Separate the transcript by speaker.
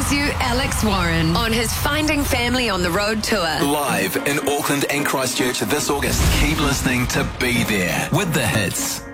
Speaker 1: brings you Alex Warren on his Finding Family on the Road tour.
Speaker 2: Live in Auckland and Christchurch this August. Keep listening to Be There with the hits.